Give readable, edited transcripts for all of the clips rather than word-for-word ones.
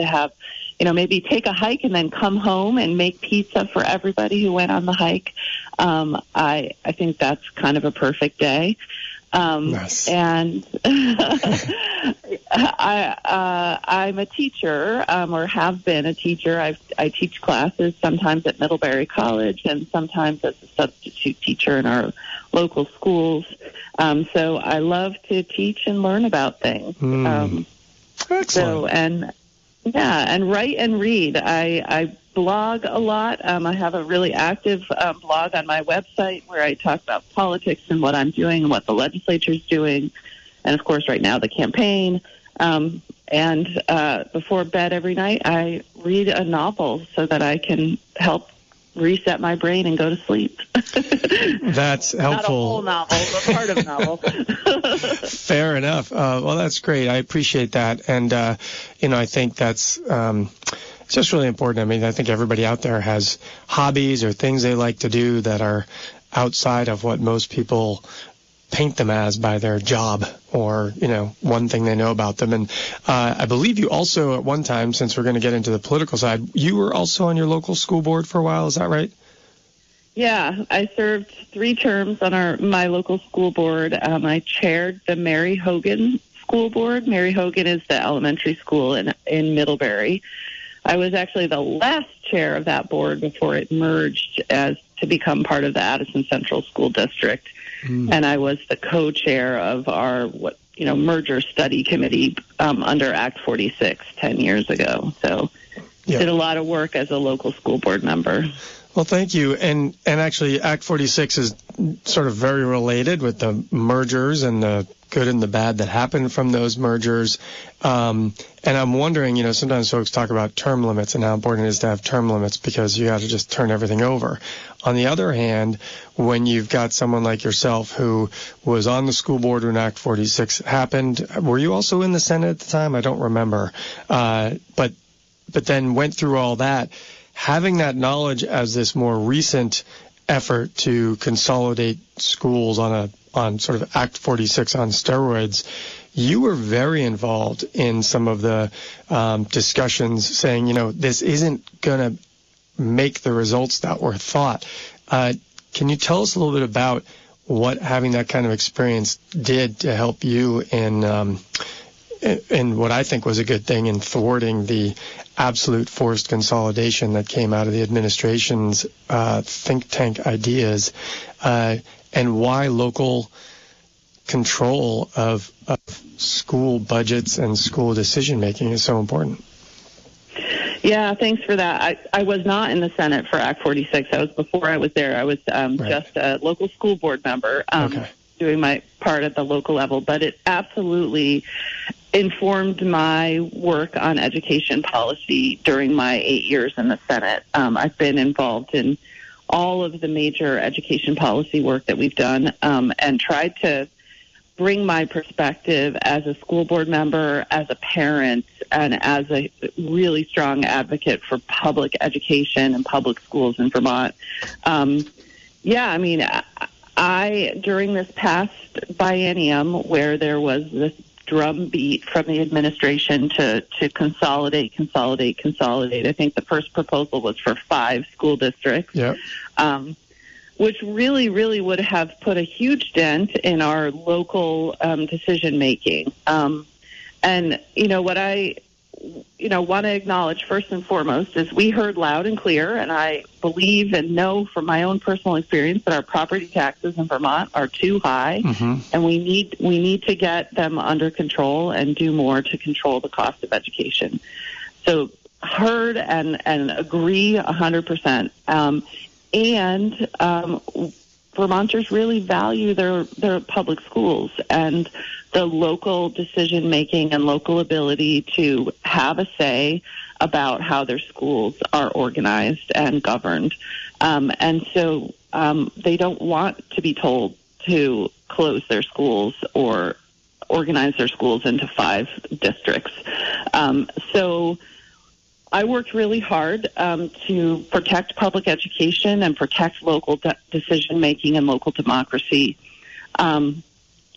to have, maybe take a hike and then come home and make pizza for everybody who went on the hike. I think that's kind of a perfect day. Nice. And I'm a teacher, or have been a teacher. I teach classes sometimes at Middlebury College and sometimes as a substitute teacher in our local schools. So I love to teach and learn about things. Excellent. And write and read. I blog a lot. I have a really active blog on my website where I talk about politics and what I'm doing and what the legislature is doing. And, of course, right now the campaign. And before bed every night, I read a novel so that I can help reset my brain and go to sleep. That's helpful. Not a whole novel, but part of a novel. Fair enough. Well, that's great. I appreciate that. And, I think that's it's just really important. I mean, I think everybody out there has hobbies or things they like to do that are outside of what most people paint them as by their job or, one thing they know about them. And I believe you also at one time, since we're going to get into the political side, you were also on your local school board for a while. Is that right? Yeah, I served 3 terms on my local school board. I chaired the Mary Hogan School Board. Mary Hogan is the elementary school in Middlebury. I was actually the last chair of that board before it merged to become part of the Addison Central School District. And I was the co-chair of our merger study committee under Act 46 10 years ago. So did a lot of work as a local school board member. Well, thank you. And actually, Act 46 is sort of very related with the mergers and the good and the bad that happened from those mergers. And I'm wondering, sometimes folks talk about term limits and how important it is to have term limits because you got to just turn everything over. On the other hand, when you've got someone like yourself who was on the school board when Act 46 happened, were you also in the Senate at the time? I don't remember. But then went through all that. Having that knowledge as this more recent effort to consolidate schools on sort of Act 46 on steroids, you were very involved in some of the discussions saying, this isn't going to make the results that were thought. Can you tell us a little bit about what having that kind of experience did to help you in what I think was a good thing in thwarting the absolute forced consolidation that came out of the administration's think tank ideas, and why local control of school budgets and school decision-making is so important? Yeah, thanks for that. I was not in the Senate for Act 46. That was before I was there. I was just a local school board member doing my part at the local level, but it absolutely informed my work on education policy during my 8 years in the Senate. I've been involved in all of the major education policy work that we've done and tried to bring my perspective as a school board member, as a parent, and as a really strong advocate for public education and public schools in Vermont. During this past biennium where there was this drumbeat from the administration to consolidate. I think the first proposal was for 5 school districts, which really, really would have put a huge dent in our local decision making. And what I want to acknowledge first and foremost is we heard loud and clear, and I believe and know from my own personal experience that our property taxes in Vermont are too high, and we need to get them under control and do more to control the cost of education. So heard and agree 100%. And Vermonters really value their public schools and the local decision-making and local ability to have a say about how their schools are organized and governed. And so they don't want to be told to close their schools or organize their schools into 5 districts. So I worked really hard to protect public education and protect local decision-making and local democracy.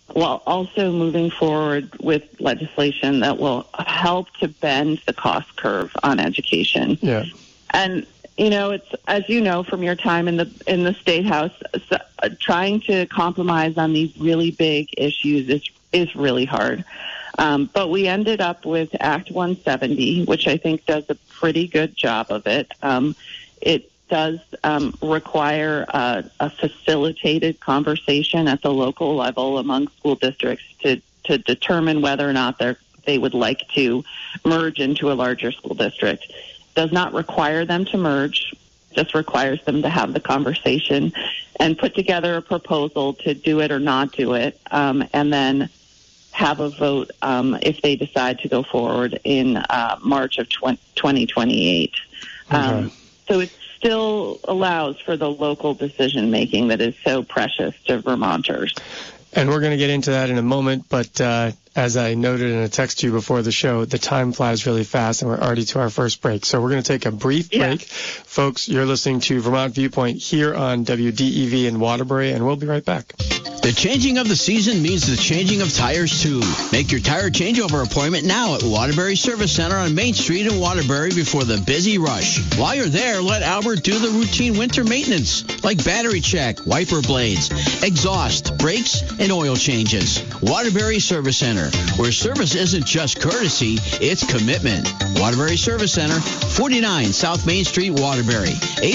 while also moving forward with legislation that will help to bend the cost curve on education. Yeah. And it's, as you know from your time in the State House, trying to compromise on these really big issues is really hard. But we ended up with Act 170, which I think does a pretty good job of it. It does require a facilitated conversation at the local level among school districts to determine whether or not they would like to merge into a larger school district. Does not require them to merge, just requires them to have the conversation and put together a proposal to do it or not do it, and then have a vote if they decide to go forward in March of 2028. Okay. So it still allows for the local decision making that is so precious to Vermonters. And we're going to get into that in a moment, but as I noted in a text to you before the show, the time flies really fast, and we're already to our first break. So we're going to take a brief break. Folks, you're listening to Vermont Viewpoint here on WDEV in Waterbury, and we'll be right back. The changing of the season means the changing of tires, too. Make your tire changeover appointment now at Waterbury Service Center on Main Street in Waterbury before the busy rush. While you're there, let Albert do the routine winter maintenance, like battery check, wiper blades, exhaust, brakes, and oil changes. Waterbury Service Center, where service isn't just courtesy, it's commitment. Waterbury Service Center, 49 South Main Street, Waterbury,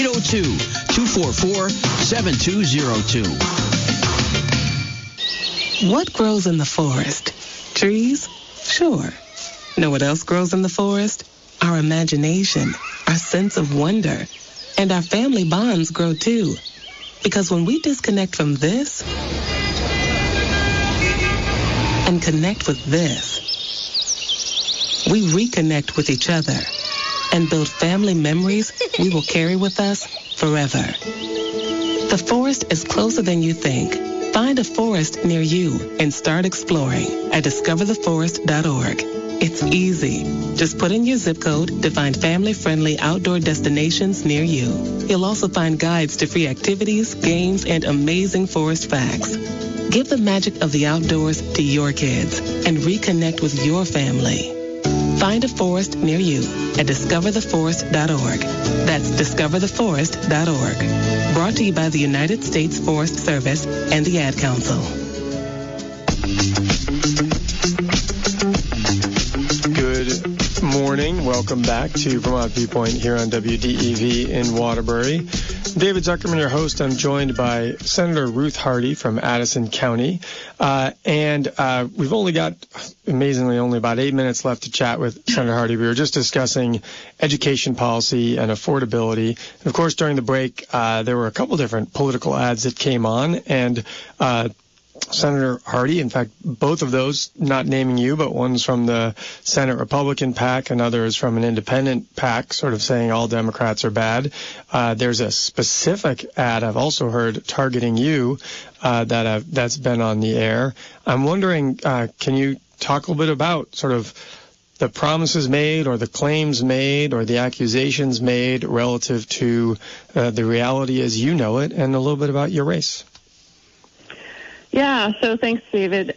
802-244-7202. What grows in the forest? Trees? Sure. Know what else grows in the forest? Our imagination, our sense of wonder, and our family bonds grow too. Because when we disconnect from this and connect with this, we reconnect with each other and build family memories we will carry with us forever. The forest is closer than you think. Find a forest near you and start exploring at discovertheforest.org. It's easy. Just put in your zip code to find family-friendly outdoor destinations near you. You'll also find guides to free activities, games, and amazing forest facts. Give the magic of the outdoors to your kids and reconnect with your family. Find a forest near you at discovertheforest.org. That's discovertheforest.org. Brought to you by the United States Forest Service and the Ad Council. Good morning. Welcome back to Vermont Viewpoint here on WDEV in Waterbury. David Zuckerman, your host. I'm joined by Senator Ruth Hardy from Addison County. And we've only got, amazingly, only about 8 minutes left to chat with Senator Hardy. We were just discussing education policy and affordability. And, of course, during the break, there were a couple different political ads that came on. And Senator Hardy, in fact, both of those, not naming you, but one's from the Senate Republican PAC, another is from an independent PAC, sort of saying all Democrats are bad. There's a specific ad I've also heard targeting you that's been on the air. I'm wondering, can you talk a little bit about sort of the promises made or the claims made or the accusations made relative to the reality as you know it, and a little bit about your race? Yeah, so thanks, David.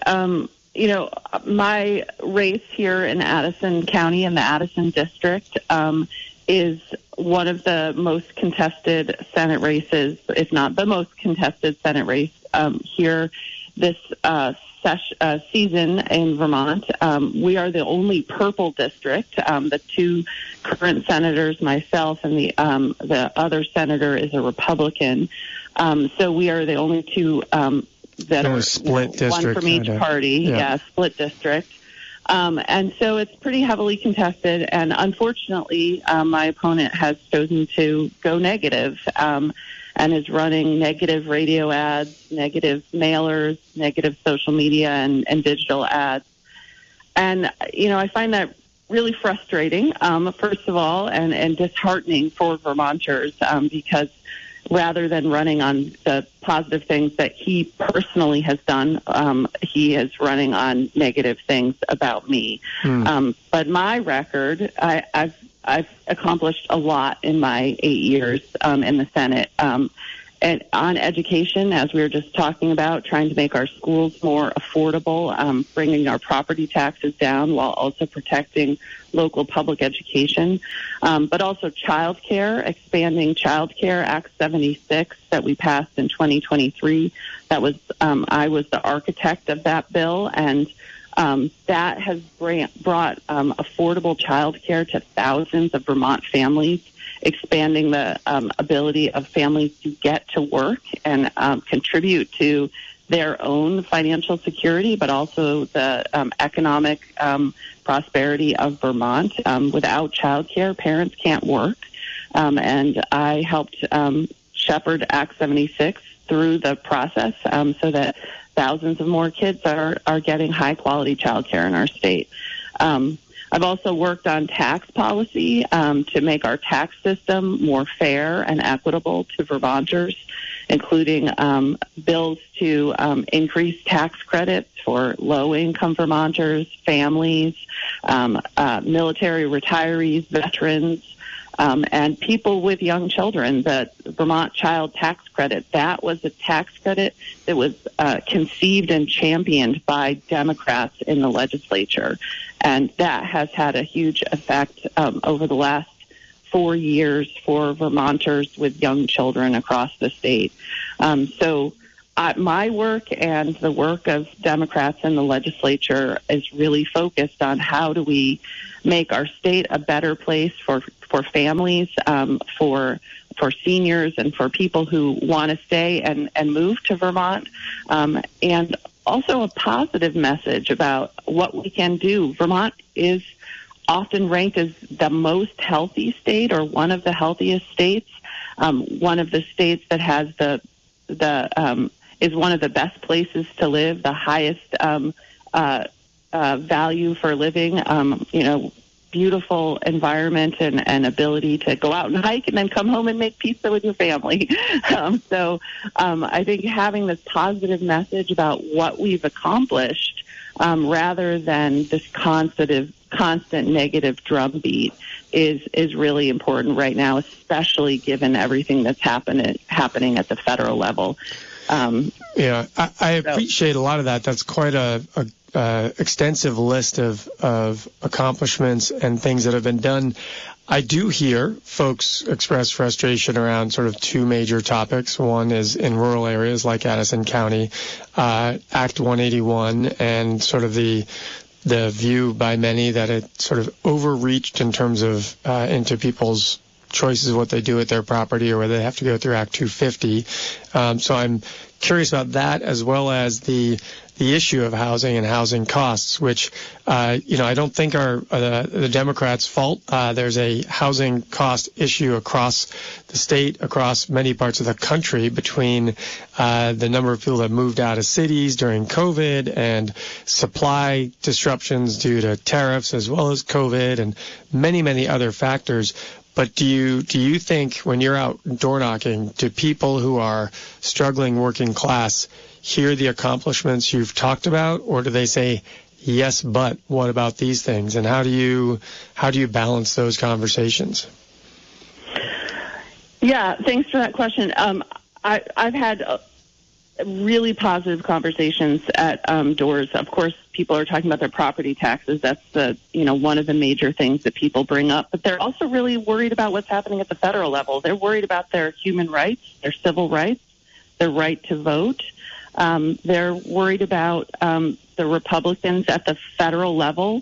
My race here in Addison County in the Addison District is one of the most contested Senate races, if not the most contested Senate race here this season in Vermont. We are the only purple district. The two current senators, myself and the other senator is a Republican. So we are the only two that are split district, one from each party, split district. And so it's pretty heavily contested, and unfortunately, my opponent has chosen to go negative and is running negative radio ads, negative mailers, negative social media and digital ads. And, I find that really frustrating, first of all, and disheartening for Vermonters because rather than running on the positive things that he personally has done, he is running on negative things about me. But my record, I've accomplished a lot in my 8 years in the Senate. And on education, as we were just talking about, trying to make our schools more affordable, bringing our property taxes down while also protecting local public education, but also child care, expanding Child Care Act 76 that we passed in 2023. That was I was the architect of that bill, and that has brought affordable child care to thousands of Vermont families, expanding the ability of families to get to work and contribute to their own financial security, but also the economic prosperity of Vermont. Without childcare, parents can't work. And I helped shepherd Act 76 through the process so that thousands of more kids are getting high-quality childcare in our state. I've also worked on tax policy to make our tax system more fair and equitable to Vermonters, including bills to increase tax credits for low-income Vermonters, families, military retirees, veterans, and people with young children. The Vermont Child Tax Credit, that was a tax credit that was conceived and championed by Democrats in the legislature. And that has had a huge effect over the last 4 years for Vermonters with young children across the state. So my work and the work of Democrats in the legislature is really focused on how do we make our state a better place for families, for seniors, and for people who want to stay and move to Vermont, and also a positive message about what we can do. Vermont is often ranked as the most healthy state or one of the healthiest states, one of the states that has is one of the best places to live, the highest value for living, beautiful environment and ability to go out and hike and then come home and make pizza with your family. So I think having this positive message about what we've accomplished rather than this constant negative drumbeat is really important right now, especially given everything that's happening at the federal level. I appreciate a lot of that. That's quite a extensive list of accomplishments and things that have been done. I do hear folks express frustration around sort of two major topics. One is in rural areas like Addison County, Act 181, and sort of the view by many that it sort of overreached in terms of into people's choices of what they do with their property, or whether they have to go through Act 250. So I'm curious about that, as well as the issue of housing and housing costs, which, I don't think are the Democrats' fault. There's a housing cost issue across the state, across many parts of the country, between the number of people that moved out of cities during COVID and supply disruptions due to tariffs, as well as COVID and many, many other factors. But do you think when you're out door knocking, do people who are struggling working class hear the accomplishments you've talked about, or do they say, yes, but what about these things? And how do you balance those conversations? Yeah, thanks for that question. I've had really positive conversations at doors. Of course, people are talking about their property taxes. That's one of the major things that people bring up. But they're also really worried about what's happening at the federal level. They're worried about their human rights, their civil rights, their right to vote. They're worried about the Republicans at the federal level,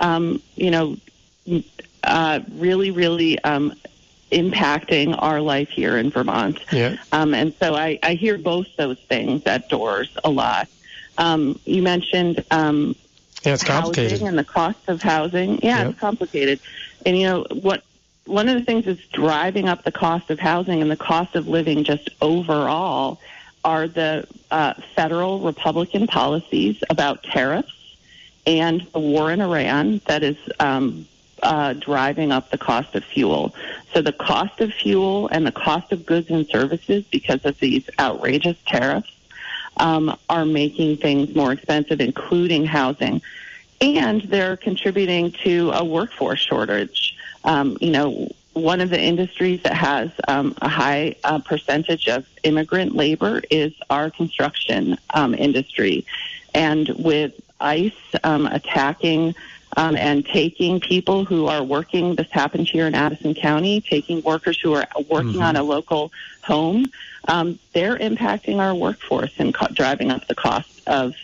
really impacting our life here in Vermont. Yeah. And so I hear both those things at doors a lot. You mentioned it's complicated. Housing and the cost of housing. Yeah, It's complicated. And one of the things that's driving up the cost of housing and the cost of living just overall are the federal Republican policies about tariffs and the war in Iran that is driving up the cost of fuel. So the cost of fuel and the cost of goods and services, because of these outrageous tariffs, are making things more expensive, including housing. And they're contributing to a workforce shortage. one of the industries that has a high percentage of immigrant labor is our construction industry. And with ICE attacking and taking people who are working, this happened here in Addison County, taking workers who are working on a local home, they're impacting our workforce and driving up the cost of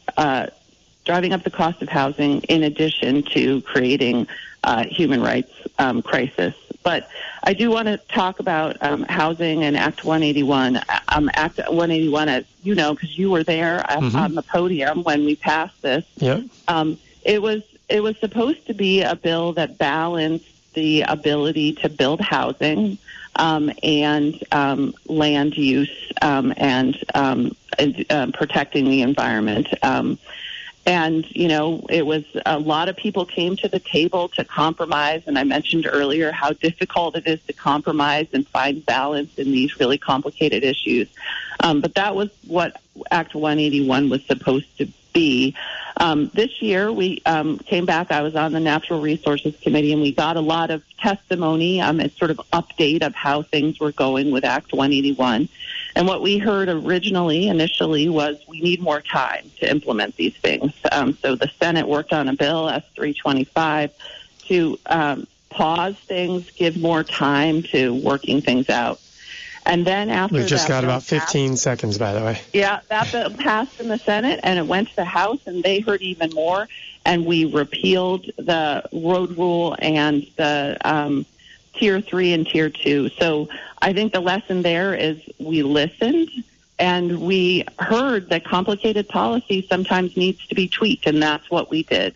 housing, in addition to creating human rights crisis. But I do want to talk about housing and Act 181. Act 181, as you know, because you were there on the podium when we passed this. Yep. It was supposed to be a bill that balanced the ability to build housing and land use and protecting the environment. And, you know, it was a lot of people came to the table to compromise. And I mentioned earlier how difficult it is to compromise and find balance in these really complicated issues. But that was what Act 181 was supposed to be. This year, we came back. I was on the Natural Resources Committee, and we got a lot of testimony, a sort of update of how things were going with Act 181. And what we heard initially, was we need more time to implement these things. So the Senate worked on a bill, S-325, to pause things, give more time to working things out. And then after we've just got about 15 seconds, by the way. Yeah, that bill passed in the Senate, and it went to the House, and they heard even more. And we repealed the road rule and the Tier 3 and Tier 2. So I think the lesson there is we listened, and we heard that complicated policy sometimes needs to be tweaked, and that's what we did.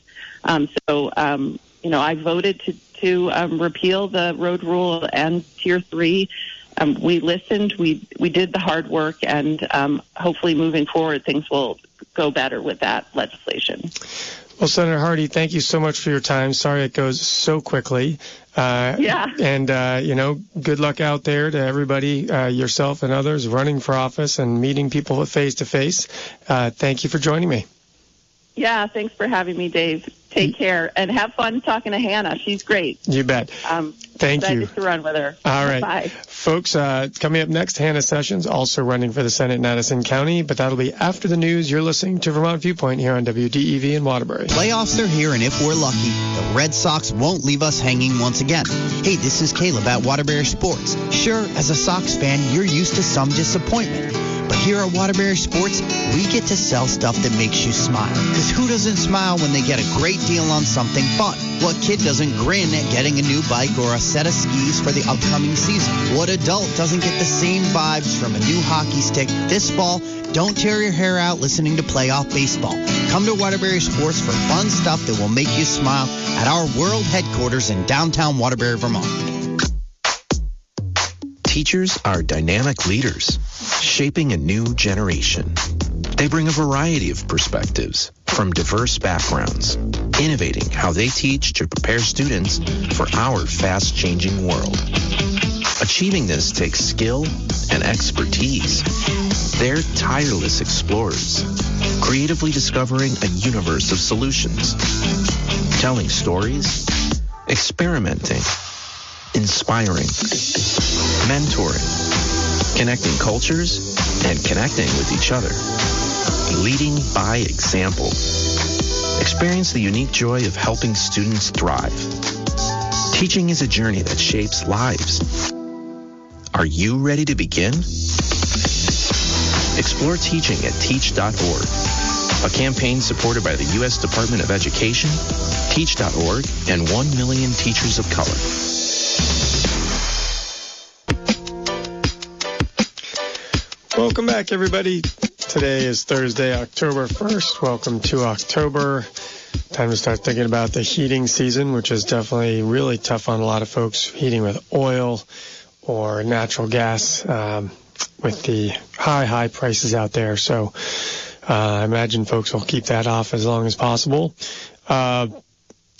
You know, I voted to repeal the road rule and Tier 3. We listened, we did the hard work, and hopefully moving forward, things will go better with that legislation. Well, Senator Hardy, thank you so much for your time. Sorry it goes so quickly. And, you know, good luck out there to everybody, yourself and others, running for office and meeting people face-to-face. Thank you for joining me. Yeah, thanks for having me, Dave. Take care, and have fun talking to Hannah. She's great. You bet. Thank you. Excited to run with her. All right. Bye. Folks, coming up next, Hannah Sessions, also running for the Senate in Addison County, but that'll be after the news. You're listening to Vermont Viewpoint here on WDEV in Waterbury. Playoffs are here, and if we're lucky, the Red Sox won't leave us hanging once again. Hey, this is Caleb at Waterbury Sports. Sure, as a Sox fan, you're used to some disappointment. But here at Waterbury Sports, we get to sell stuff that makes you smile. Because who doesn't smile when they get a great deal on something fun? What kid doesn't grin at getting a new bike or a set of skis for the upcoming season? What adult doesn't get the same vibes from a new hockey stick this fall? Don't tear your hair out listening to playoff baseball. Come to Waterbury Sports for fun stuff that will make you smile at our world headquarters in downtown Waterbury, Vermont. Teachers are dynamic leaders, shaping a new generation. They bring a variety of perspectives from diverse backgrounds, innovating how they teach to prepare students for our fast-changing world. Achieving this takes skill and expertise. They're tireless explorers, creatively discovering a universe of solutions, telling stories, experimenting, inspiring, mentoring, connecting cultures, and connecting with each other. Leading by example. Experience the unique joy of helping students thrive. Teaching is a journey that shapes lives. Are you ready to begin? Explore teaching at teach.org, a campaign supported by the U.S. Department of Education, teach.org, and 1 million teachers of color. Welcome back, everybody. Today is Thursday, October 1st. Welcome to October. Time to start thinking about the heating season, which is definitely really tough on a lot of folks, heating with oil or natural gas with the high prices out there. So I imagine folks will keep that off as long as possible.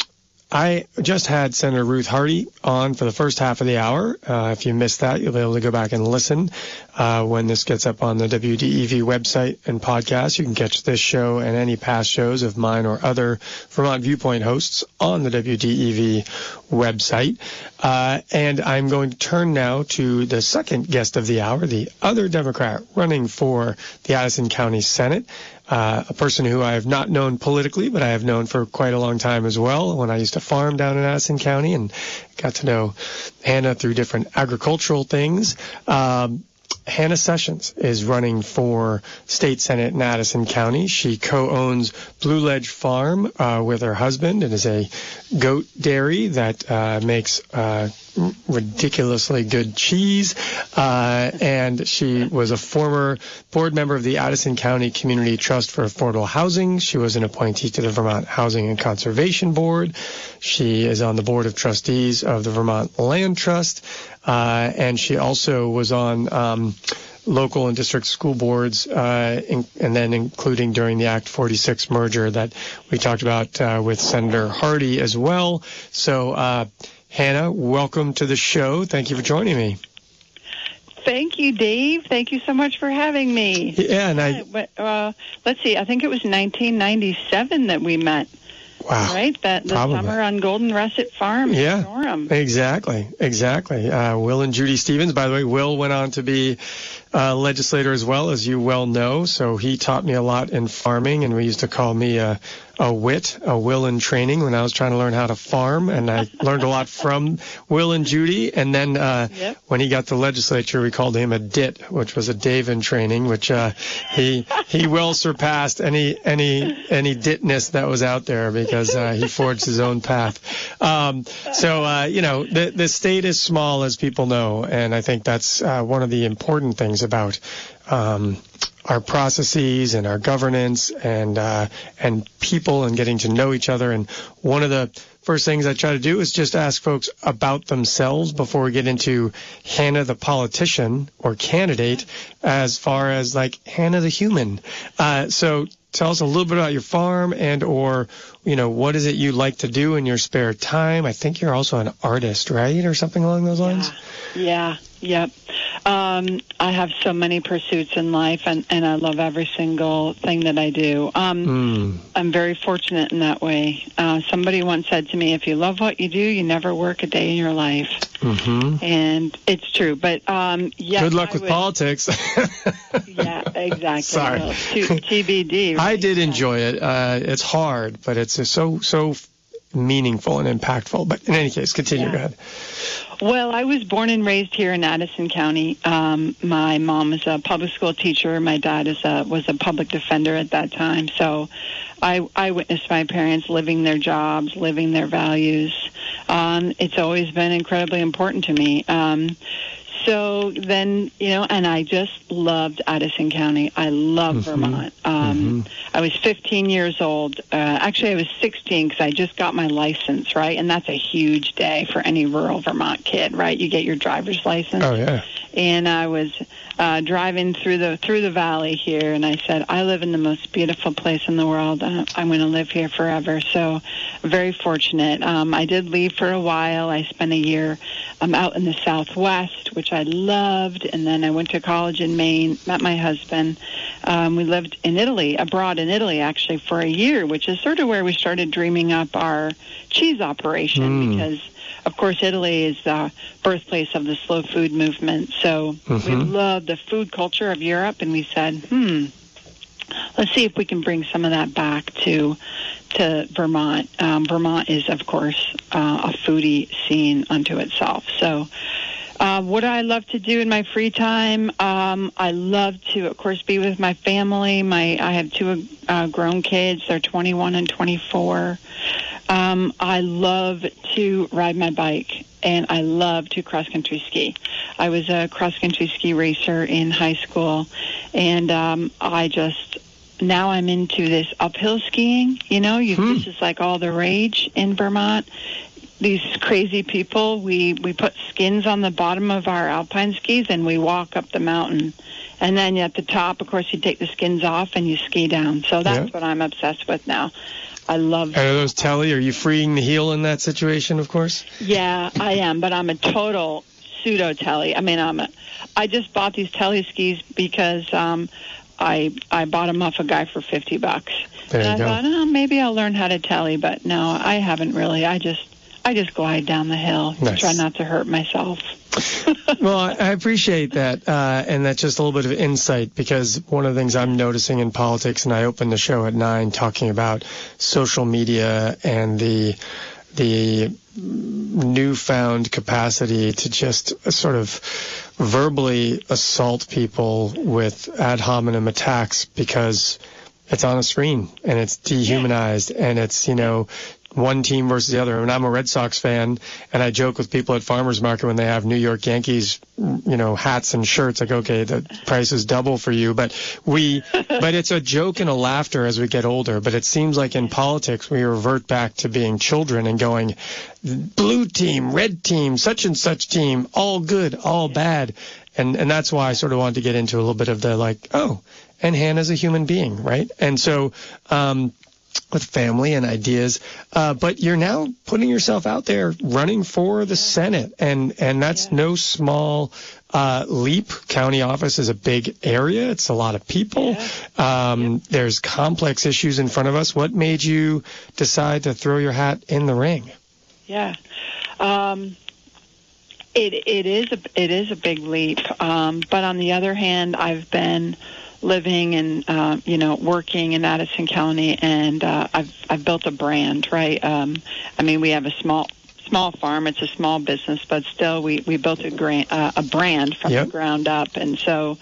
I just had Senator Ruth Hardy on for the first half of the hour. If you missed that, you'll be able to go back and listen when this gets up on the WDEV website and podcast. You can catch this show and any past shows of mine or other Vermont Viewpoint hosts on the WDEV website. And I'm going to turn now to the second guest of the hour, the other Democrat running for the Addison County Senate. A person who I have not known politically, but I have known for quite a long time as well when I used to farm down in Addison County and got to know Hannah through different agricultural things. Hannah Sessions is running for state senate in Addison County. She co-owns Blue Ledge Farm with her husband. It is a goat dairy that makes ridiculously good cheese. And she was a former board member of the Addison County Community Trust for Affordable Housing. She was an appointee to the Vermont Housing and Conservation Board. She is on the board of trustees of the Vermont Land Trust. And she also was on local and district school boards, and then including during the Act 46 merger that we talked about with Senator Hardy as well. So, Hannah, welcome to the show. Thank you for joining me. Thank you, Dave. Thank you so much for having me. Yeah, and let's see. I think it was 1997 that we met. Wow. Right? The summer on Golden Russet Farm in Durham. Exactly. Will and Judy Stevens. By the way, Will went on to be a legislator as well, as you well know. So he taught me a lot in farming, and we used to call me a Will in training when I was trying to learn how to farm. And I learned a lot from Will and Judy. And then when he got to legislature, we called him a DIT, which was a Dave in training, which he well surpassed any DITness that was out there because he forged his own path. The state is small, as people know, and I think that's one of the important things about our processes and our governance and people and getting to know each other. And one of the first things I try to do is just ask folks about themselves before we get into Hannah the politician or candidate, as far as like Hannah the human. So tell us a little bit about your farm and or, what is it you like to do in your spare time? I think you're also an artist, right? Or something along those lines? Yeah. Yep. I have so many pursuits in life, and I love every single thing that I do. I'm very fortunate in that way. Somebody once said to me, if you love what you do, you never work a day in your life. Mm-hmm. And it's true. But, good luck with politics. Yeah, exactly. Sorry. Well, TBD. Right? I did enjoy it. It's hard, but it's so meaningful and impactful. But in any case, continue. Go ahead. Well, I was born and raised here in Addison County. My mom is a public school teacher. My dad was a public defender at that time. So I witnessed my parents living their jobs, living their values. It's always been incredibly important to me. So then, and I just loved Addison County. I love Vermont. I was 15 years old. Actually, I was 16 because I just got my license, right? And that's a huge day for any rural Vermont kid, right? You get your driver's license. Oh, yeah. And I was driving through the valley here, and I said, I live in the most beautiful place in the world. I'm going to live here forever. So very fortunate. I did leave for a while. I spent a year out in the Southwest, which I loved, and then I went to college in Maine, met my husband. We lived in Italy, abroad in Italy, actually, for a year, which is sort of where we started dreaming up our cheese operation because, of course, Italy is the birthplace of the slow food movement. So we love the food culture of Europe, and we said, let's see if we can bring some of that back to Vermont. Vermont is, of course, a foodie scene unto itself. So what do I love to do in my free time? I love to, of course, be with my family. I have two grown kids. They're 21 and 24. I love to ride my bike, and I love to cross-country ski. I was a cross-country ski racer in high school, and now I'm into this uphill skiing. This is like all the rage in Vermont. These crazy people, we put skins on the bottom of our alpine skis, and we walk up the mountain. And then at the top, of course, you take the skins off and you ski down. So that's what I'm obsessed with now. love. And are those Telly? Are you freeing the heel in that situation? Of course. Yeah, I am, but I'm a total pseudo Telly. I mean, I just bought these Telly skis because I bought them off a guy for $50. There and you I thought, maybe I'll learn how to Telly, but no, I haven't really. I just glide down the hill. Nice. Try not to hurt myself. Well, I appreciate that, and that's just a little bit of insight, because one of the things I'm noticing in politics, and I opened the show at 9 talking about social media and the newfound capacity to just sort of verbally assault people with ad hominem attacks because it's on a screen and it's dehumanized and it's, one team versus the other. I mean, I'm a Red Sox fan, and I joke with people at farmers market when they have New York Yankees, hats and shirts. Like, okay, the price is double for you, but it's a joke and a laughter as we get older. But it seems like in politics we revert back to being children and going, blue team, red team, such and such team, all good, all bad, and that's why I sort of wanted to get into a little bit of the and Hannah's a human being, right? And so. With family and ideas, but you're now putting yourself out there running for the Senate, and that's no small leap. County office is a big area. It's a lot of people. There's complex issues in front of us. What made you decide to throw your hat in the ring? Yeah. It is a big leap. But on the other hand, I've been living and working in Addison County, and I've built a brand, right? We have a small farm. It's a small business, but still we built a brand from the ground up. And so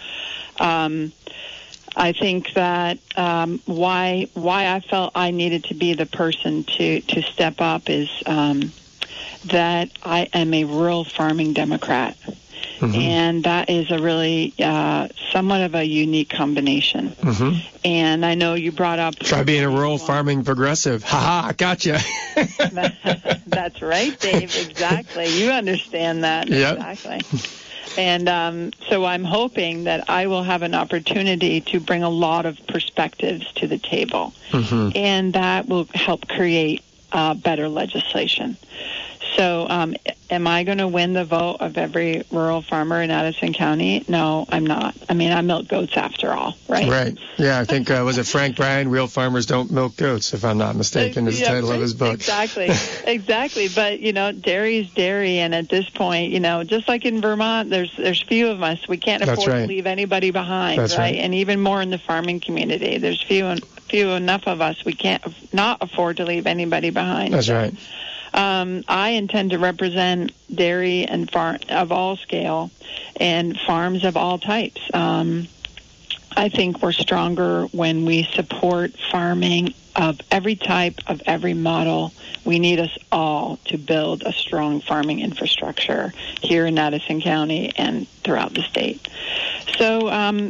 I think that why I felt I needed to be the person to step up is that I am a rural farming Democrat. Mm-hmm. And that is a really somewhat of a unique combination. Mm-hmm. And I know you brought up... Try being a rural farming progressive. Ha-ha, gotcha. That's right, Dave. Exactly. You understand that. Yep. Exactly. And so I'm hoping that I will have an opportunity to bring a lot of perspectives to the table. Mm-hmm. And that will help create better legislation. So am I going to win the vote of every rural farmer in Addison County? No, I'm not. I mean, I milk goats after all, right? Right. Yeah, I think, was it Frank Bryan, Real Farmers Don't Milk Goats, if I'm not mistaken, is the title of his book. Exactly. But, dairy is dairy, and at this point, just like in Vermont, there's few of us. We can't afford to leave anybody behind, right? And even more in the farming community. There's few enough of us. We can't not afford to leave anybody behind. That's right. I intend to represent dairy and farm of all scale and farms of all types. I think we're stronger when we support farming of every type, of every model. We need us all to build a strong farming infrastructure here in Addison County and throughout the state. So, my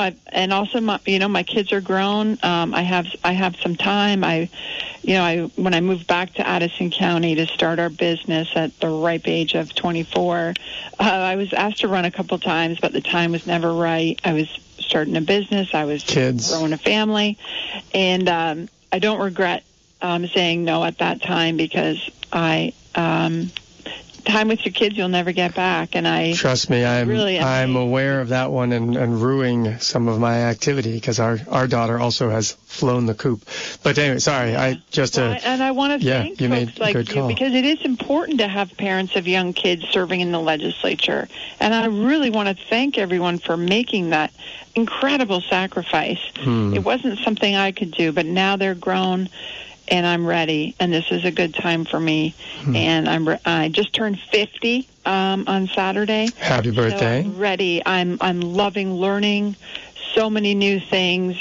kids are grown. I have some time. When I moved back to Addison County to start our business at the ripe age of 24, I was asked to run a couple times, but the time was never right. I was starting a business. I was growing a family, and I don't regret saying no at that time, because time with your kids you'll never get back, and trust me, I'm aware of that one and ruining some of my activity, because our daughter also has flown the coop. But anyway, sorry, I want to thank folks like you, because it is important to have parents of young kids serving in the legislature, and I really want to thank everyone for making that incredible sacrifice. It wasn't something I could do, but now they're grown and I'm ready, and this is a good time for me. And I just turned 50 on Saturday. Happy birthday! So I'm ready. I'm loving learning so many new things.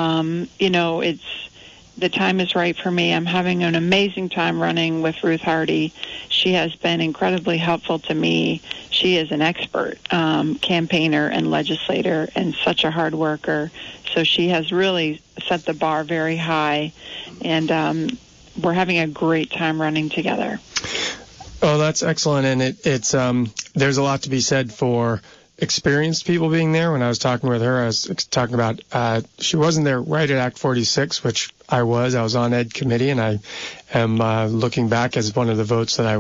The time is right for me. I'm having an amazing time running with Ruth Hardy. She has been incredibly helpful to me. She is an expert campaigner and legislator and such a hard worker. So she has really set the bar very high, and we're having a great time running together. Oh, that's excellent. And it's there's a lot to be said for experienced people being there. When I was talking with her, I was talking about she wasn't there right at Act 46, which I was on Ed committee, and I am looking back as one of the votes that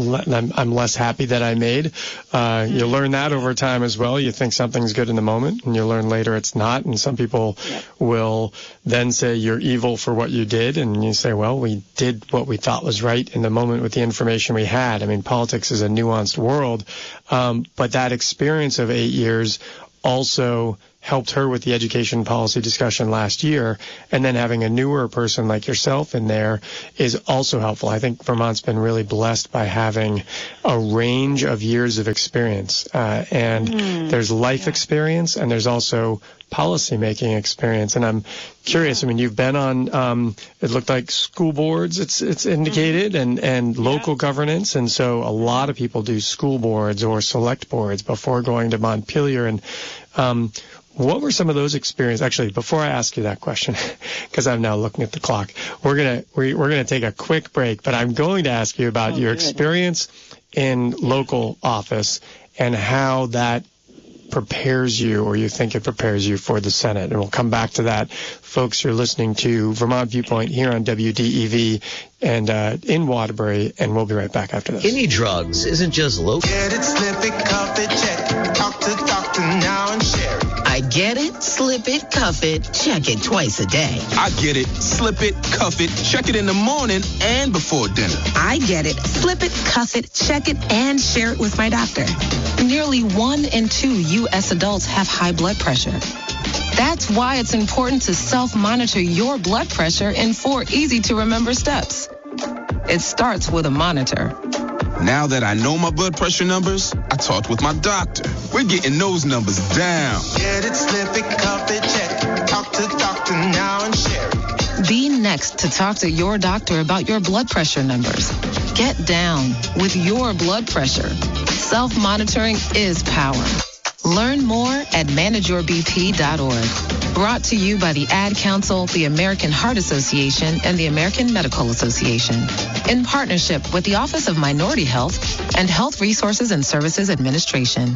I'm less happy that I made. You learn that over time as well. You think something's good in the moment, and you learn later it's not. And some people will then say you're evil for what you did, and you say, well, we did what we thought was right in the moment with the information we had. I mean, politics is a nuanced world, but that experience of 8 years also helped her with the education policy discussion last year, and then having a newer person like yourself in there is also helpful. I think Vermont's been really blessed by having a range of years of experience, and there's life experience, and there's also policy-making experience. And I'm curious, I mean, you've been on, it looked like school boards, it's indicated, and local governance, and so a lot of people do school boards or select boards before going to Montpelier. And what were some of those experiences? Actually, before I ask you that question, because I'm now looking at the clock, we're gonna take a quick break, but I'm going to ask you about your experience in local office and how that prepares you, or you think it prepares you for the Senate. And we'll come back to that. Folks, you're listening to Vermont Viewpoint here on WDEV and in Waterbury, and we'll be right back after this. Kidney drugs isn't just local. Get it, slip it, cuff it, check it. Talk to doctor now and share it. I get it, slip it, cuff it, check it twice a day. I get it, slip it, cuff it, check it in the morning and before dinner. I get it, slip it, cuff it, check it, and share it with my doctor. Nearly 1 in 2 U.S. adults have high blood pressure. That's why it's important to self-monitor your blood pressure in 4 easy-to-remember steps. It starts with a monitor. Now that I know my blood pressure numbers, I talked with my doctor. We're getting those numbers down. Get it, slip it, cuff it, check it. Talk to doctor now and share it. Be next to talk to your doctor about your blood pressure numbers. Get down with your blood pressure. Self-monitoring is power. Learn more at manageyourbp.org. Brought to you by the Ad Council, the American Heart Association, and the American Medical Association, in partnership with the Office of Minority Health and Health Resources and Services Administration.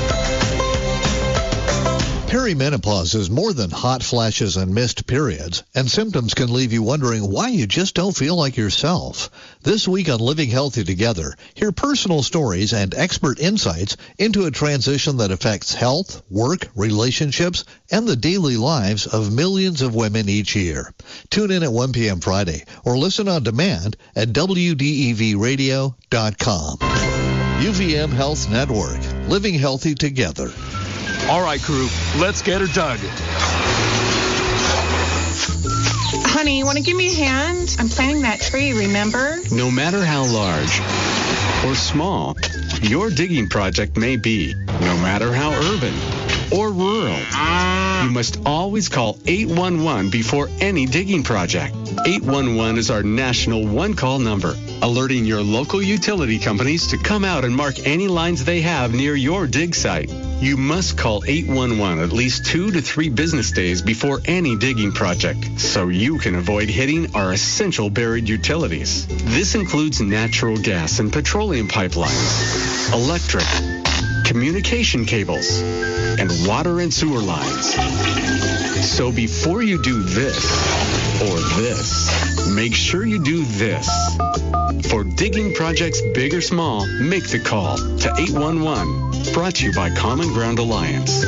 Perimenopause is more than hot flashes and missed periods, and symptoms can leave you wondering why you just don't feel like yourself. This week on Living Healthy Together, hear personal stories and expert insights into a transition that affects health, work, relationships, and the daily lives of millions of women each year. Tune in at 1 p.m. Friday or listen on demand at WDEVradio.com. UVM Health Network, Living Healthy Together. All right, crew, let's get her dug. Honey, you want to give me a hand? I'm planting that tree, remember? No matter how large or small your digging project may be, no matter how urban or rural, you must always call 811 before any digging project. 811 is our national one-call number, alerting your local utility companies to come out and mark any lines they have near your dig site. You must call 811 at least 2 to 3 business days before any digging project, so you can avoid hitting our essential buried utilities. This includes natural gas and petroleum pipelines, electric, communication cables, and water and sewer lines. So before you do this or this, make sure you do this. For digging projects big or small, make the call to 811. Brought to you by Common Ground Alliance.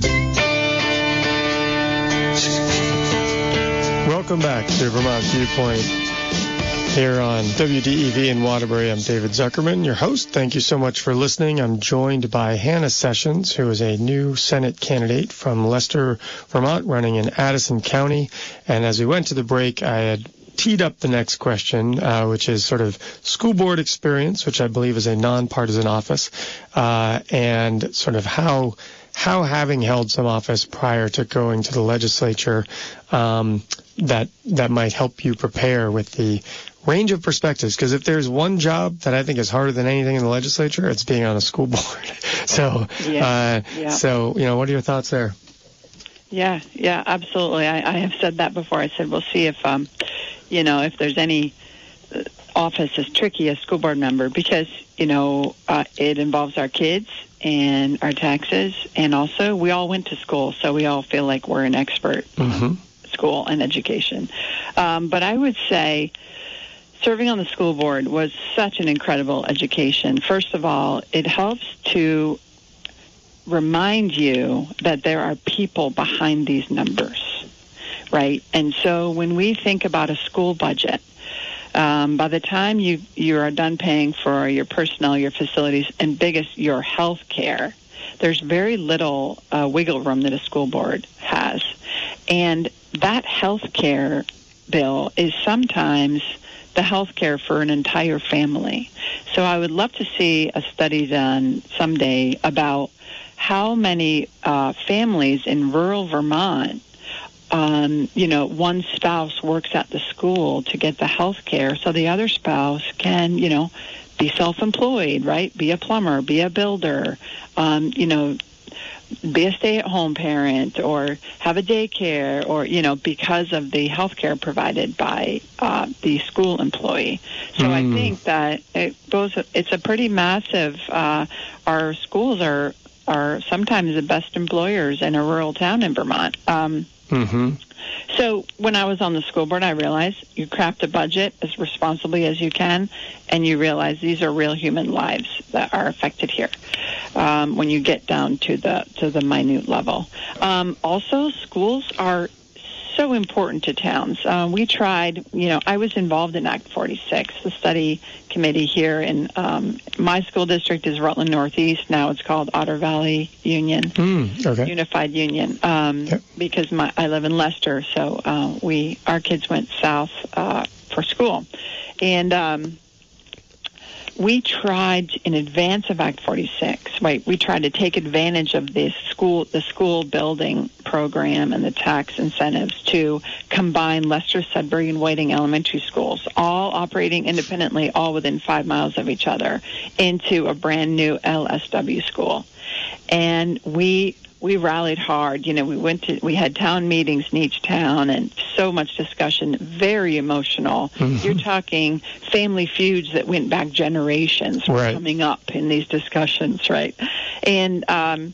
Welcome back to Vermont Viewpoint here on WDEV in Waterbury. I'm David Zuckerman, your host. Thank you so much for listening. I'm joined by Hannah Sessions, who is a new Senate candidate from Leicester, Vermont, running in Addison County. And as we went to the break, I had teed up the next question, which is sort of school board experience, which I believe is a nonpartisan office, and sort of how having held some office prior to going to the legislature, that might help you prepare with the range of perspectives. Because if there's one job that I think is harder than anything in the legislature, it's being on a school board. So, so what are your thoughts there? Yeah, absolutely. I have said that before. I said we'll see if if there's any office as tricky as school board member, because it involves our kids and our taxes, and also we all went to school, so we all feel like we're an expert. Mm-hmm. school and education. But I would say serving on the school board was such an incredible education. First of all, it helps to remind you that there are people behind these numbers, right? And so when we think about a school budget, by the time you are done paying for your personnel, your facilities, and biggest, your health care, there's very little wiggle room that a school board has. And that health care bill is sometimes the health care for an entire family. So I would love to see a study done someday about how many families in rural Vermont, one spouse works at the school to get the health care so the other spouse can, be self-employed, right? Be a plumber, be a builder, be a stay-at-home parent or have a daycare or, because of the health care provided by the school employee. So I think that it's a pretty massive, our schools are sometimes the best employers in a rural town in Vermont. So when I was on the school board, I realized you craft a budget as responsibly as you can, and you realize these are real human lives that are affected here when you get down to the minute level. Also, schools are so important to towns. We tried, I was involved in Act 46, the study committee here in my school district is Rutland Northeast. Now it's called Otter Valley Union, Unified Union, because I live in Leicester, so our kids went south for school. And we tried in advance of Act 46, right? We tried to take advantage of the school building program and the tax incentives to combine Leicester, Sudbury, and Whiting elementary schools, all operating independently, all within 5 miles of each other, into a brand new LSW school. And we rallied hard. We had town meetings in each town and so much discussion, very emotional. You're talking family feuds that went back generations were coming up in these discussions, right? And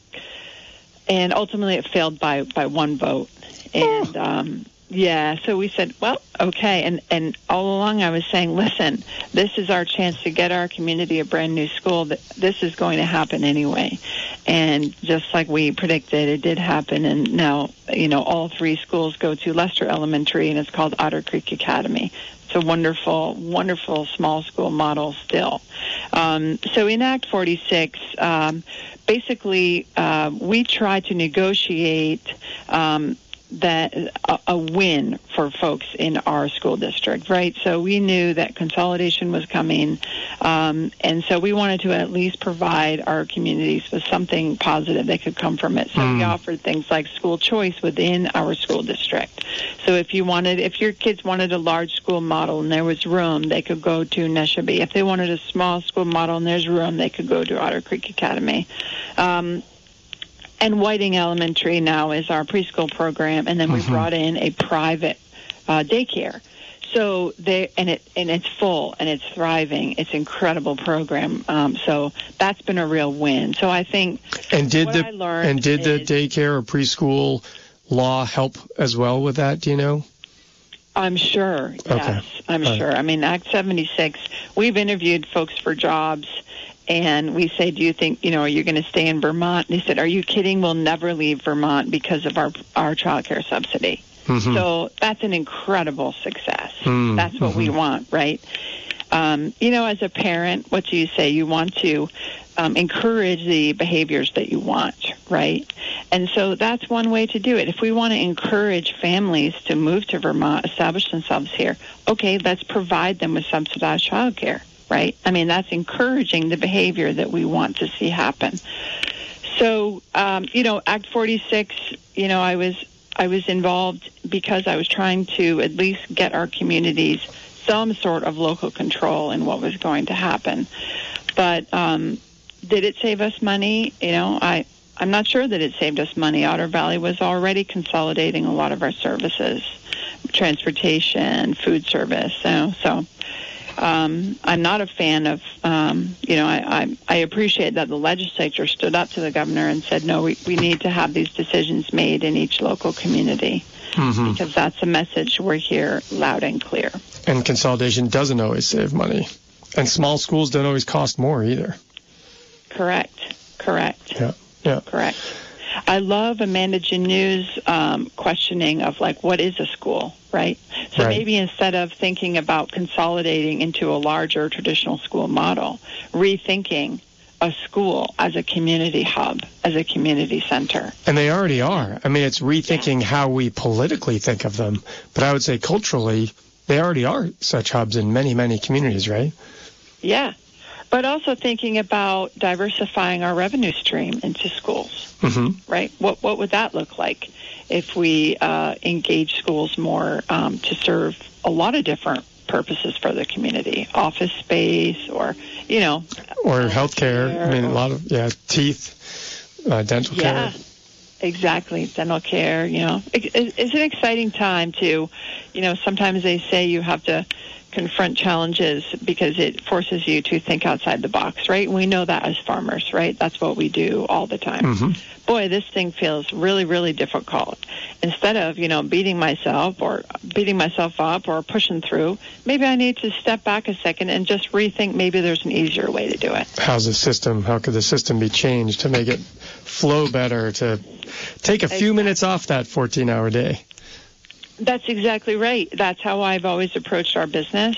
ultimately it failed by one vote. And so we said, well, okay. And all along I was saying, listen, this is our chance to get our community a brand new school. This is going to happen anyway. And just like we predicted, it did happen. And now, all 3 schools go to Leicester Elementary, and it's called Otter Creek Academy. It's a wonderful, wonderful small school model still. So in Act 46, basically, we tried to negotiate that a win for folks in our school district, right? So we knew that consolidation was coming, and so we wanted to at least provide our communities with something positive that could come from it. So we offered things like school choice within our school district. So if your kids wanted a large school model and there was room, they could go to Neshabie. If they wanted a small school model and there's room, they could go to Otter Creek Academy. And Whiting Elementary now is our preschool program, and then we brought in a private daycare. So it's full and it's thriving. It's an incredible program. So that's been a real win. So I think did the daycare or preschool law help as well with that? Do you know? I'm sure. Yes, I'm sure. I mean, Act 76. We've interviewed folks for jobs. And we say, do you think, are you going to stay in Vermont? And they said, are you kidding? We'll never leave Vermont because of our child care subsidy. So that's an incredible success. That's what we want, right? As a parent, what do you say? You want to encourage the behaviors that you want, right? And so that's one way to do it. If we want to encourage families to move to Vermont, establish themselves here, okay, let's provide them with subsidized child care. Right? I mean, that's encouraging the behavior that we want to see happen. So, Act 46, I was involved because I was trying to at least get our communities some sort of local control in what was going to happen. But did it save us money? I'm not sure that it saved us money. Otter Valley was already consolidating a lot of our services, transportation, food service. So I'm not a fan of, I appreciate that the legislature stood up to the governor and said, no, we need to have these decisions made in each local community, because that's a message we're here loud and clear. And consolidation doesn't always save money. And small schools don't always cost more either. Correct. Yeah. Correct. I love Amanda Janu's questioning of, like, what is a school, right? So maybe instead of thinking about consolidating into a larger traditional school model, rethinking a school as a community hub, as a community center. And they already are. I mean, it's rethinking how we politically think of them. But I would say culturally, they already are such hubs in many, many communities, right? Yeah. But also thinking about diversifying our revenue stream into schools, right? What would that look like if we engage schools more to serve a lot of different purposes for the community, office space, or or healthcare. I mean, a lot of teeth, dental care. Yeah, exactly, dental care. It's an exciting time to, sometimes they say you have to confront challenges because it forces you to think outside the box, right? And we know that as farmers, right? That's what we do all the time. Boy, this thing feels really, really difficult. Instead of, beating myself up or pushing through, maybe I need to step back a second and just rethink maybe there's an easier way to do it. How could the system be changed to make it flow better, to take a few minutes off that 14-hour day? That's exactly right. That's how I've always approached our business.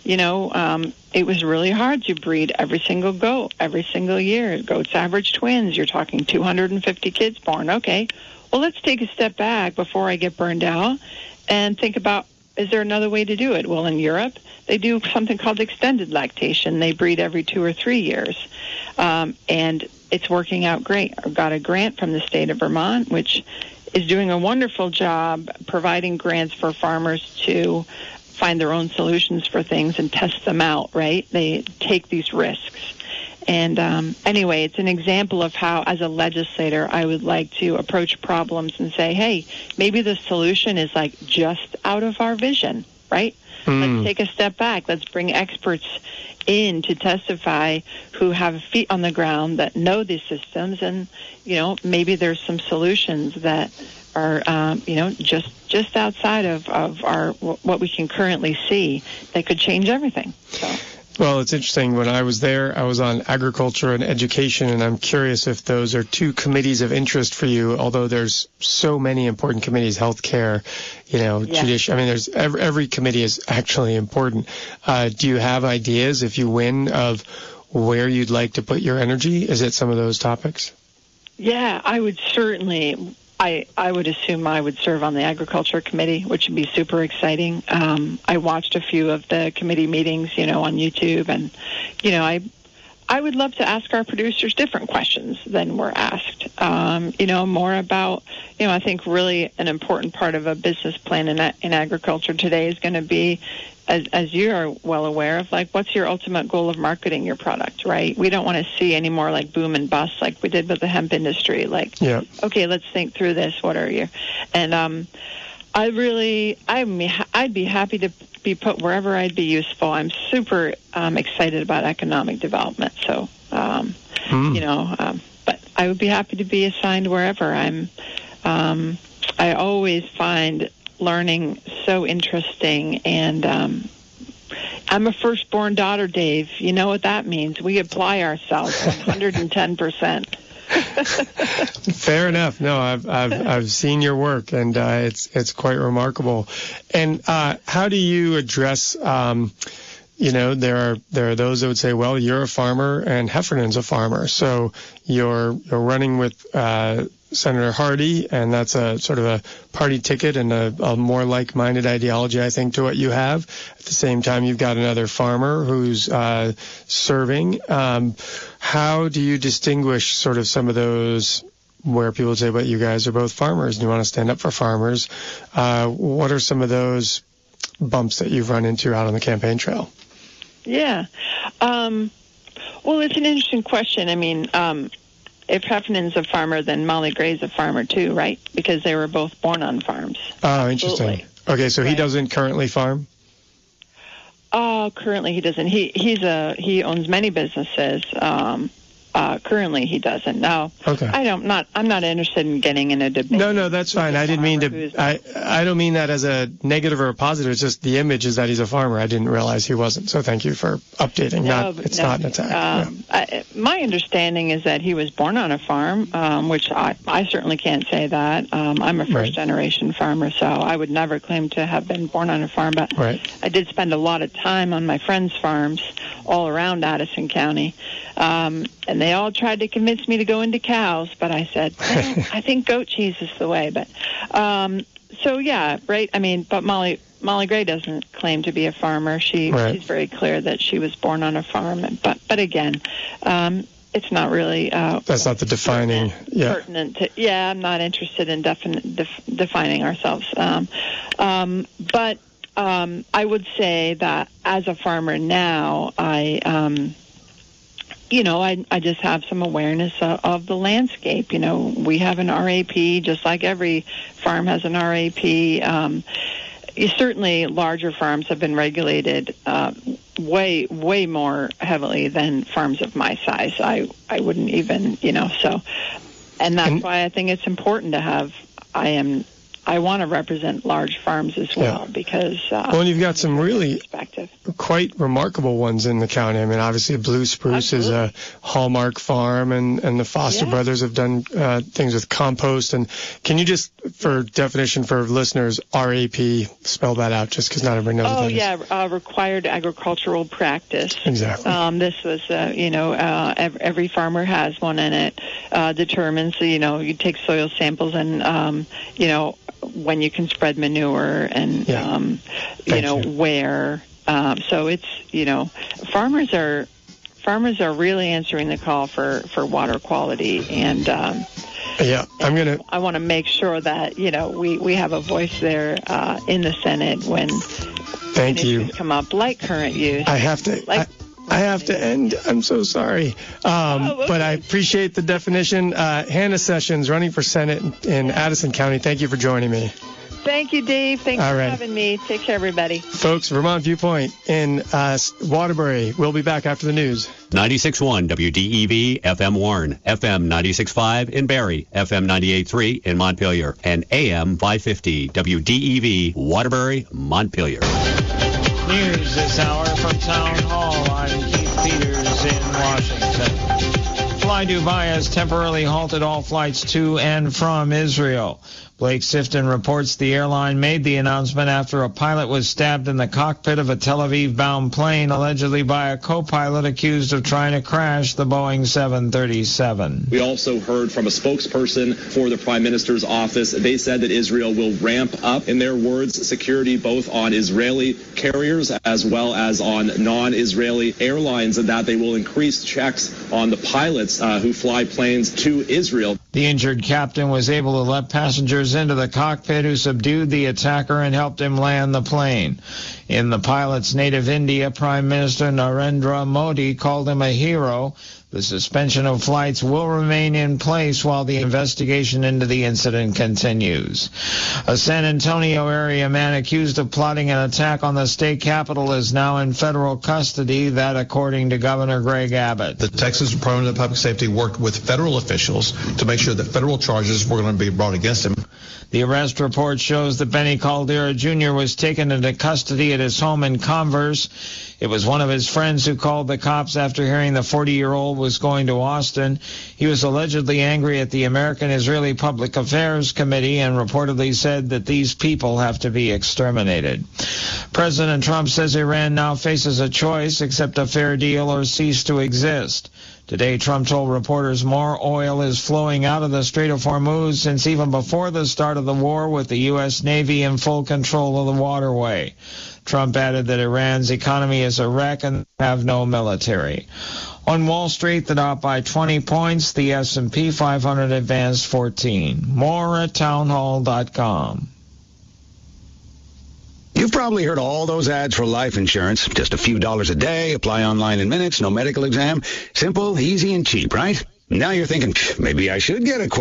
It was really hard to breed every single goat every single year. Goats average twins. You're talking 250 kids born. Okay, well, let's take a step back before I get burned out and think about, is there another way to do it? Well, in Europe, they do something called extended lactation. They breed every 2 or 3 years, and it's working out great. I got a grant from the state of Vermont, which is doing a wonderful job providing grants for farmers to find their own solutions for things and test them out, right? They take these risks. And anyway, it's an example of how, as a legislator, I would like to approach problems and say, hey, maybe the solution is like just out of our vision, right? Let's take a step back. Let's bring experts in to testify who have feet on the ground that know these systems, and maybe there's some solutions that are just outside of our what we can currently see that could change everything. So. Well, it's interesting. When I was there, I was on agriculture and education, and I'm curious if those are two committees of interest for you, although there's so many important committees, healthcare, judicial. I mean, there's every committee is actually important. Do you have ideas, if you win, of where you'd like to put your energy? Is it some of those topics? Yeah, I would certainly. I would assume I would serve on the Agriculture Committee, which would be super exciting. I watched a few of the committee meetings, on YouTube, and, I would love to ask our producers different questions than were asked. More about, I think really an important part of a business plan in agriculture today is going to be, as you are well aware of, like, what's your ultimate goal of marketing your product, right? We don't want to see any more like boom and bust like we did with the hemp industry. Like, okay, let's think through this. What are you? And I'd be happy to be put wherever I'd be useful. I'm super excited about economic development. So, but I would be happy to be assigned wherever. I always find learning so interesting, and I'm a firstborn daughter, Dave. You know what that means. We apply ourselves 110%. Fair enough. No, I've seen your work, and it's quite remarkable. And how do you address? There are those that would say, well, you're a farmer and Heffernan's a farmer, so you're running with Senator Hardy, and that's a sort of a party ticket and a more like-minded ideology, I think, to what you have. At the same time, you've got another farmer who's serving. How do you distinguish sort of some of those where people say, but you guys are both farmers and you want to stand up for farmers? What are some of those bumps that you've run into out on the campaign trail? Yeah. Well, it's an interesting question. I mean, if Heffernan's a farmer, then Molly Gray's a farmer too, right? Because they were both born on farms. Oh, interesting. Okay, so he doesn't currently farm? Currently he doesn't. He owns many businesses. Currently he doesn't. No. Okay. I'm not interested in getting in a debate. No, that's fine. I didn't mean to. I don't mean that as a negative or a positive. It's just the image is that he's a farmer. I didn't realize he wasn't. So thank you for updating. It's not an attack. My understanding is that he was born on a farm, which I certainly can't say that. I'm a first-generation farmer, so I would never claim to have been born on a farm. But I did spend a lot of time on my friends' farms all around Addison County. And they all tried to convince me to go into cows, but I said, I think goat cheese is the way. But so yeah, right. I mean, but Molly Gray doesn't claim to be a farmer. She's very clear that she was born on a farm. But again, it's not really. That's not the defining. Pertinent. I'm not interested in defining ourselves. But I would say that as a farmer now, I just have some awareness of the landscape. You know, we have an RAP, just like every farm has an RAP. Certainly, larger farms have been regulated way more heavily than farms of my size. I wouldn't even, so. And that's why I think it's important to have, I want to represent large farms as well because... well, and you've got some really quite remarkable ones in the county. I mean, obviously Blue Spruce is a hallmark farm, and the Foster brothers have done things with compost. And can you just, for definition for listeners, RAP, spell that out just because not everybody knows what that is. Required agricultural practice. Exactly. This was, every farmer has one, and it determines, you take soil samples and, when you can spread manure and, where. So it's, farmers are really answering the call for water quality. And, I want to make sure that, we have a voice there in the Senate when issues come up, like current use. I have to end. I'm so sorry. But I appreciate the definition. Hannah Sessions, running for Senate in Addison County. Thank you for joining me. Thank you, Dave. Thanks for having me. Take care, everybody. Folks, Vermont Viewpoint in Waterbury. We'll be back after the news. 96.1 WDEV FM Warren, FM 96.5 in Barrie, FM 98.3 in Montpelier, and AM 550 WDEV Waterbury, Montpelier. News this hour from Town Hall. I'm Keith Peters in Washington. Fly Dubai has temporarily halted all flights to and from Israel. Blake Sifton reports the airline made the announcement after a pilot was stabbed in the cockpit of a Tel Aviv-bound plane, allegedly by a co-pilot accused of trying to crash the Boeing 737. We also heard from a spokesperson for the Prime Minister's office. They said that Israel will ramp up, in their words, security both on Israeli carriers as well as on non-Israeli airlines, and that they will increase checks on the pilots who fly planes to Israel. The injured captain was able to let passengers into the cockpit, who subdued the attacker and helped him land the plane. In the pilot's native India, Prime Minister Narendra Modi called him a hero. The suspension of flights will remain in place while the investigation into the incident continues. A San Antonio area man accused of plotting an attack on the state capitol is now in federal custody, that according to Governor Greg Abbott. The Texas Department of Public Safety worked with federal officials to make sure that federal charges were going to be brought against him. The arrest report shows that Benny Caldera Jr. was taken into custody at his home in Converse. It was one of his friends who called the cops after hearing the 40-year-old was going to Austin. He was allegedly angry at the American-Israeli Public Affairs Committee and reportedly said that these people have to be exterminated. President Trump says Iran now faces a choice: accept a fair deal or cease to exist. Today, Trump told reporters more oil is flowing out of the Strait of Hormuz since even before the start of the war, with the U.S. Navy in full control of the waterway. Trump added that Iran's economy is a wreck and have no military. On Wall Street, the Dow by 20 points, the S&P 500 advanced 14. More at townhall.com. You've probably heard all those ads for life insurance. Just a few dollars a day, apply online in minutes, no medical exam. Simple, easy, and cheap, right? Now you're thinking, maybe I should get a quote.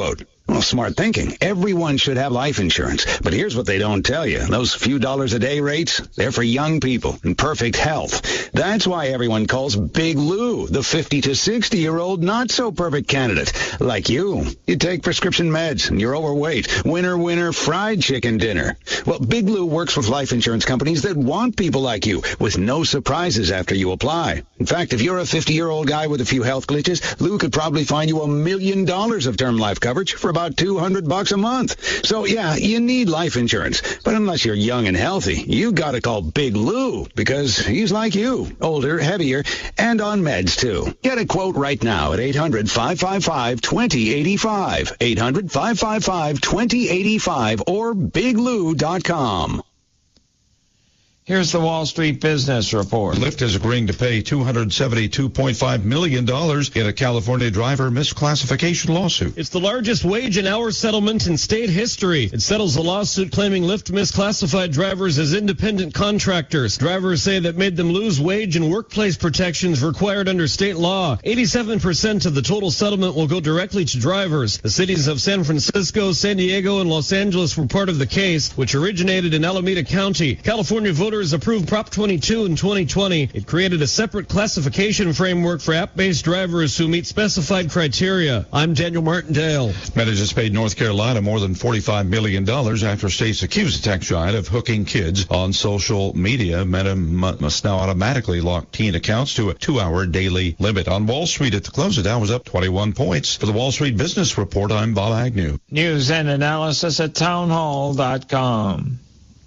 Well, smart thinking. Everyone should have life insurance. But here's what they don't tell you. Those few dollars a day rates, they're for young people in perfect health. That's why everyone calls Big Lou the 50 to 60-year-old not-so-perfect candidate. Like you. You take prescription meds and you're overweight. Winner, fried chicken dinner. Well, Big Lou works with life insurance companies that want people like you with no surprises after you apply. In fact, if you're a 50-year-old guy with a few health glitches, Lou could probably find you $1 million of term life coverage for about $200 a month. So, yeah, you need life insurance. But unless you're young and healthy, you got to call Big Lou because he's like you, older, heavier, and on meds, too. Get a quote right now at 800-555-2085, 800-555-2085, or biglou.com. Here's the Wall Street Business Report. Lyft is agreeing to pay $272.5 million in a California driver misclassification lawsuit. It's the largest wage and hour settlement in state history. It settles a lawsuit claiming Lyft misclassified drivers as independent contractors. Drivers say that made them lose wage and workplace protections required under state law. 87% of the total settlement will go directly to drivers. The cities of San Francisco, San Diego, and Los Angeles were part of the case, which originated in Alameda County. California voters approved Prop 22 in 2020. It created a separate classification framework for app-based drivers who meet specified criteria. I'm Daniel Martindale. Meta just paid North Carolina more than $45 million after states accused the tech giant of hooking kids on social media. Meta must now automatically lock teen accounts to a 2-hour daily limit. On Wall Street at the close, the Dow was up 21 points. For the Wall Street Business Report, I'm Bob Agnew. News and analysis at townhall.com.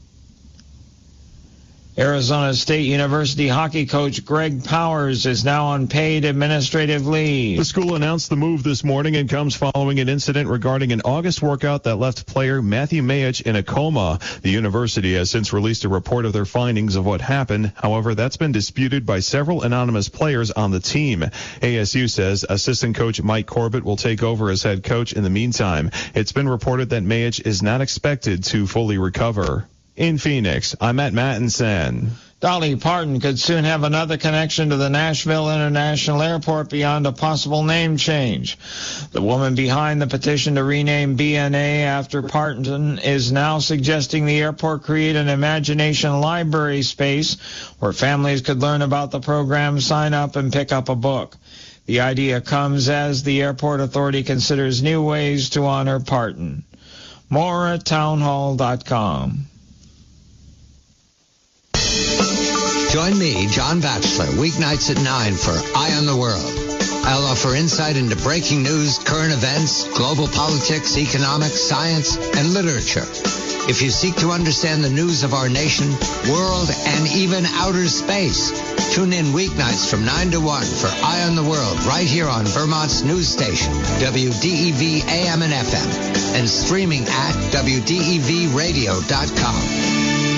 Arizona State University hockey coach Greg Powers is now on paid administrative leave. The school announced the move this morning and comes following an incident regarding an August workout that left player Matthew Mayich in a coma. The university has since released a report of their findings of what happened. However, that's been disputed by several anonymous players on the team. ASU says assistant coach Mike Corbett will take over as head coach in the meantime. It's been reported that Mayich is not expected to fully recover. In Phoenix, I'm Matt Mattinson. Dolly Parton could soon have another connection to the Nashville International Airport beyond a possible name change. The woman behind the petition to rename BNA after Parton is now suggesting the airport create an imagination library space where families could learn about the program, sign up, and pick up a book. The idea comes as the airport authority considers new ways to honor Parton. More at townhall.com. Join me, John Batchelor, weeknights at 9 for Eye on the World. I'll offer insight into breaking news, current events, global politics, economics, science, and literature. If you seek to understand the news of our nation, world, and even outer space, tune in weeknights from 9 to 1 for Eye on the World right here on Vermont's news station, WDEV AM and FM, and streaming at WDEVradio.com.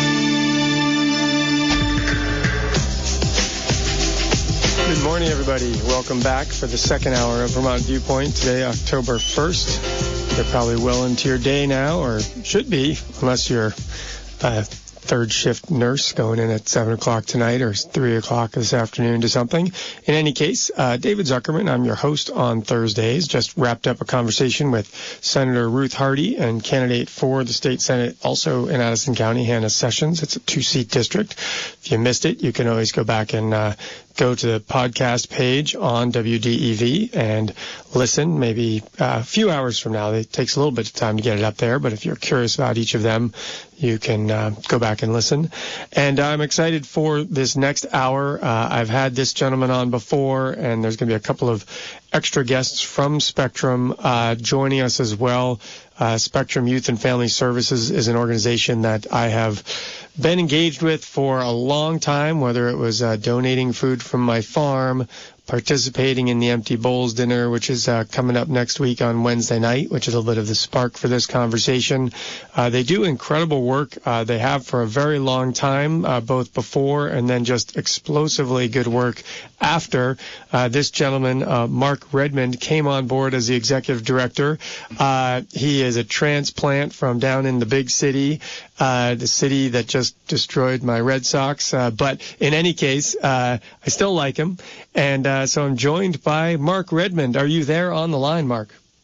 Good morning, everybody. Welcome back for the second hour of Vermont Viewpoint. Today, October 1st. You're probably well into your day now, or should be, unless you're a third shift nurse going in at 7 o'clock tonight or 3 o'clock this afternoon to something. In any case, David Zuckerman, I'm your host on Thursdays. Just wrapped up a conversation with Senator Ruth Hardy and candidate for the state Senate, also in Addison County, Hannah Sessions. It's a 2-seat district. If you missed it, you can always go back and go to the podcast page on WDEV and listen maybe a few hours from now. It takes a little bit of time to get it up there, but if you're curious about each of them, you can go back and listen. And I'm excited for this next hour. I've had this gentleman on before, and there's going to be a couple of extra guests from Spectrum joining us as well. Spectrum Youth and Family Services is an organization that I have been engaged with for a long time, whether it was donating food from my farm, participating in the Empty Bowls dinner, which is coming up next week on Wednesday night, which is a little bit of the spark for this conversation. They do incredible work. They have for a very long time, both before and then just explosively good work after. This gentleman, Mark Redmond, came on board as the executive director. He is a transplant from down in the big city, the city that just destroyed my Red Sox. But in any case, I still like him. And so I'm joined by Mark Redmond. Are you there on the line, Mark?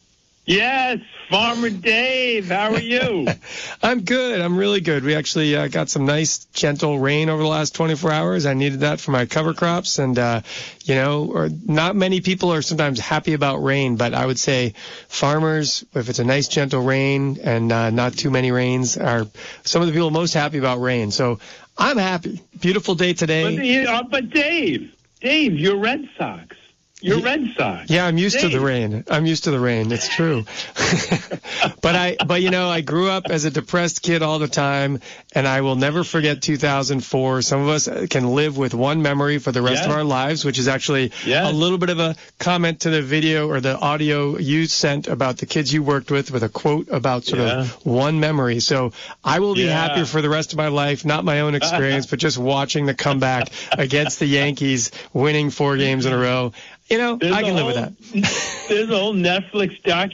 Yes, Farmer Dave, how are you? I'm good. I'm really good. We actually got some nice, gentle rain over the last 24 hours. I needed that for my cover crops. And, not many people are sometimes happy about rain, but I would say farmers, if it's a nice, gentle rain and not too many rains, are some of the people most happy about rain. So I'm happy. Beautiful day today. But Dave, you're Red Sox. You're Red Sox. Yeah, I'm used to the rain. It's true. But I grew up as a depressed kid all the time, and I will never forget 2004. Some of us can live with one memory for the rest of our lives, which is actually a little bit of a comment to the video or the audio you sent about the kids you worked with a quote about sort of one memory. So I will be happier for the rest of my life, not my own experience, but just watching the comeback against the Yankees, winning 4 games in a row. I can live with that. There's a whole Netflix documentary